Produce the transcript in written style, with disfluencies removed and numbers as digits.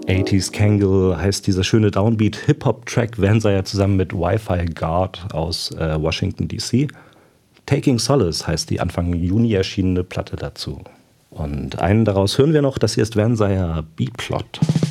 80s Kangle heißt dieser schöne Downbeat-Hip-Hop-Track Vanzaya zusammen mit Wi-Fi Guard aus Washington DC. Taking Solace heißt die Anfang Juni erschienene Platte dazu. Und einen daraus hören wir noch, das hier ist Vanzaya Beatplot.